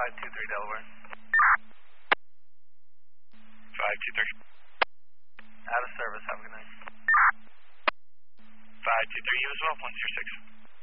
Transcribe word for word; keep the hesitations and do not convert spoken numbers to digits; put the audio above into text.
five two three Delaware. five two three. Out of service, have a good night. five two three, you as well, one zero six.